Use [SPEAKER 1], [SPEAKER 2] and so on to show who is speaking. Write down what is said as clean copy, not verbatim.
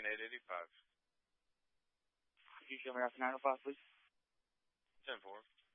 [SPEAKER 1] 885.
[SPEAKER 2] Could you show me off 905, please?
[SPEAKER 1] 10-4.